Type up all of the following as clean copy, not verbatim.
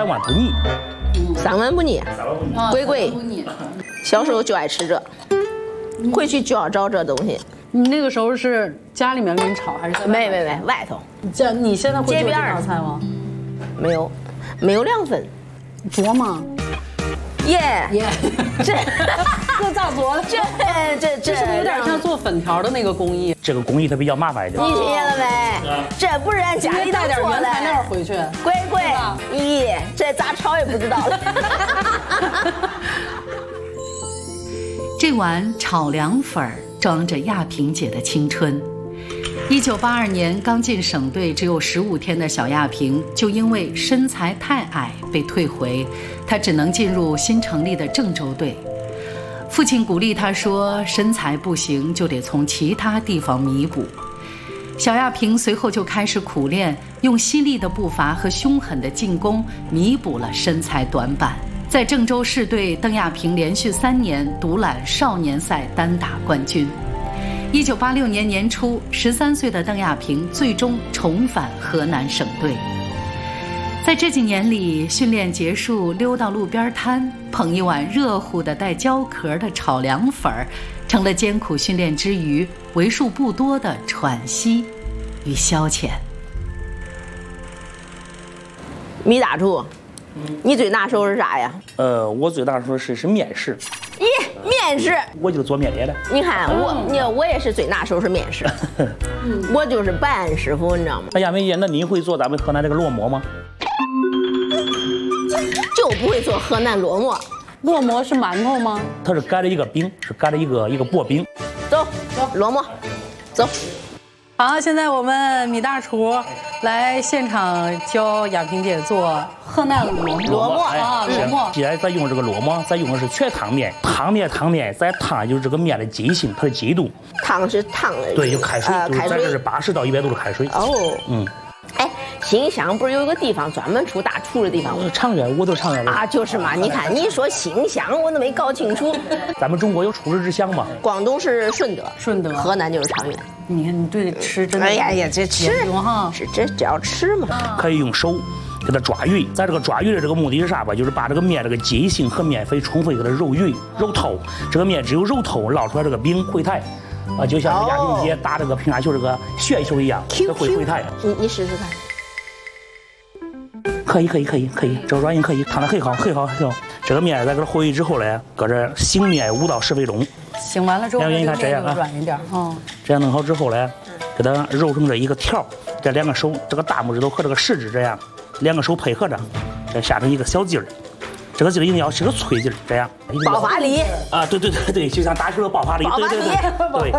碗不腻。 3碗不腻，贵贵。小时候就爱吃这，回去就要找这东西。 你那个时候是家里面给你炒还是在没，外头。 这你现在会做这街边道菜吗？ 没有2分。 琢磨。 耶，这咋做的？ 这是不是有点像做粉条的那个工艺？ 这个工艺它比较麻烦一点。 你听见了没？这不是俺家里带点原材料回去。 贵，咦，这咋炒也不知道了。 这碗炒凉粉儿装着亚萍姐的青春。1982年刚进省队只有15天的小亚萍，就因为身材太矮被退回，她只能进入新成立的郑州队。父亲鼓励她说：“身材不行，就得从其他地方弥补。”小亚萍随后就开始苦练，用犀利的步伐和凶狠的进攻弥补了身材短板。在郑州市队，邓亚萍连续3年独揽少年赛单打冠军。1986年年初，13岁的邓亚萍最终重返河南省队。在这几年里，训练结束，溜到路边摊，捧一碗热乎的带焦壳的炒凉粉儿，成了艰苦训练之余为数不多的喘息与消遣。 米大厨，你最拿手是啥呀？ 我最拿手是面食。 咦，面食， 我就是做面点的。 你看我也是最拿手是面食，我就是白安师傅，你知道吗？ 哎呀，梅姐，那你会做咱们河南这个烙馍吗？ 就不会做河南烙馍。 烙馍是馒头吗？ 它是盖着一个饼，是盖着一个薄饼。 走，烙馍，走。 好，现在我们米大厨来现场教亚萍姐做河南烙馍啊，烙馍。 既然咱用这个烙馍，咱用的是全汤面，汤面，咱汤就是这个面的筋性，它的筋度。 汤是汤的， 对，就开水，就是咱这是80到100度的开水。 哦，哎，新乡不是有一个地方专门出大厨的地方吗？ 长垣，我都长垣人啊，就是嘛。你看，你说新乡，我都没搞清楚。 咱们中国有出师之乡吗？ 广东是顺德，河南就是长垣。 你看，你对吃真的， 哎呀，这吃哈， 这要吃嘛。 可以用手给它抓匀。咱这个抓匀的这个目的是啥吧？就是把这个面这个筋性和面粉充分给它揉匀、揉透。这个面只有揉透，烙出来这个饼回弹。啊，就像亚萍姐打这个乒乓球这个旋球一样，它会回弹。 你试试看。 可以，这个软硬可以，烫得很好。这个面在给它和匀之后呢，搁这醒面5到10分钟。 醒完了之后， 你看这样啊， 软一点啊。 这样弄好之后呢，给它揉成这一个条，这2个手，这个大拇指头和这个食指这样，2个手配合着，这下成一个小劲儿。这个劲儿一定要是个脆劲儿，这样。 爆发力啊，对，就像打球的爆发力。对。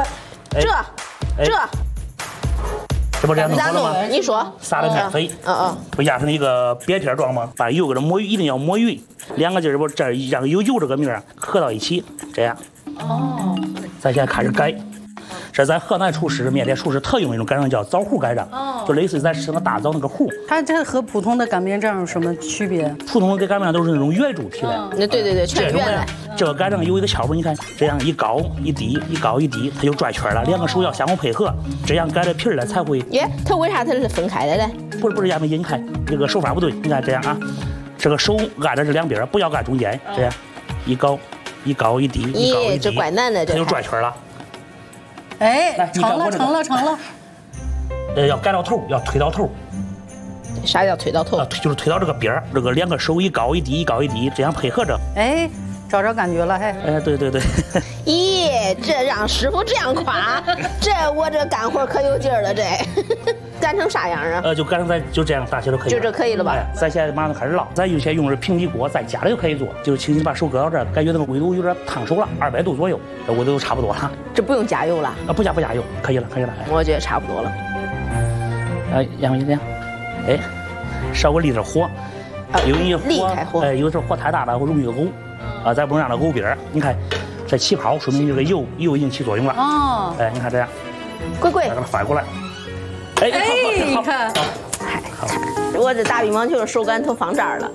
这不这样弄好了吗？ 你说。 撒了面粉，不压成一个扁片状吗？把油给它抹匀，一定要抹匀。2个劲儿不这让有油这个面合到一起，这样。咱现在开始改。这咱河南厨师面点厨师特用一种擀面叫枣糊擀面，就类似于咱吃那大枣那个糊。 它这和普通的擀面杖有什么区别？ 普通的擀面都是那种圆柱体的。 对，全圆的。 这个擀面有一个窍门，你看这样一高一低，它就转圈了。2个手要相互配合，这样擀的皮儿呢才会。 耶，它为啥它是分开的嘞？ 不是亚萍姐，你看这个手法不对，你看这样啊，这个手按着这2边，不要按中间，这样一高一低，一高一低， 这怪难的， 它就转圈了。 哎，成了。 要改到头，要推到头。 啥叫推到头？ 就是推到这个边儿，这个2个手一高一低，这样配合着。 哎，找着感觉了，嘿。 哎，对。 咦，这让师傅这样夸，我这干活可有劲儿了，这。擀成啥样啊？ 就擀成咱就这样大小就可以了。 就这可以了吧？ 咱现在马上开始烙，咱先用平底锅，在家里就可以做，就是轻轻把手搁到这儿，感觉那个温度有点烫手了，200度左右，这温度就差不多了。 这不用加油了？ 不加油，可以了。 我觉得差不多了。 亚萍姐这样，哎，稍微离着火，因为火，有时候火太大了会容易沤，咱不能让它沤边儿。你看这起泡，说明这个油已经起作用了。哦，哎，你看这样， 乖， 把它翻过来。 哎，你看， 我这打乒乓球手感都放这儿了。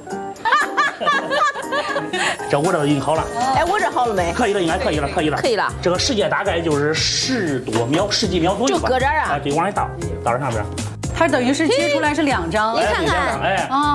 这我这已经好了。 哎，我这好了没？ 可以了，应该可以了。 可以了。 这个时间大概就是10多秒、10几秒左右吧。 就搁这儿啊？ 对，往里倒这上边。 它等于是切出来是2张。 你看看， 哎。